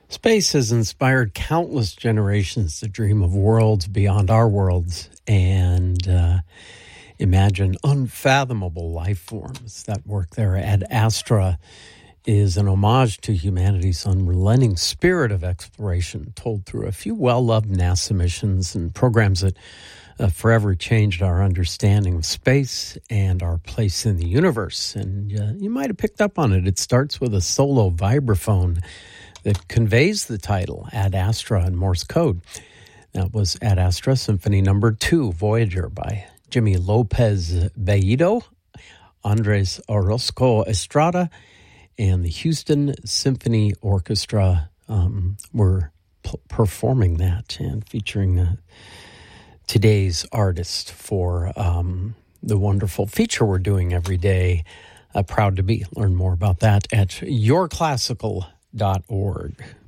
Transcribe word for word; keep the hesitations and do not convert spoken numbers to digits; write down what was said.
Space has inspired countless generations to dream of worlds beyond our worlds and uh, imagine unfathomable life forms. That work there, Ad Astra, is an homage to humanity's unrelenting spirit of exploration, told through a few well-loved NASA missions and programs that uh, forever changed our understanding of space and our place in the universe. And uh, you might have picked up on it. It starts with a solo vibraphone that conveys the title, Ad Astra, in Morse code. That was Ad Astra Symphony Number Two, Voyager, by Jimmy Lopez Bellido, Andres Orozco Estrada, and the Houston Symphony Orchestra um, were p- performing that and featuring uh, today's artist for um, the wonderful feature we're doing every day. Uh, proud to be. Learn more about that at your classical dot org.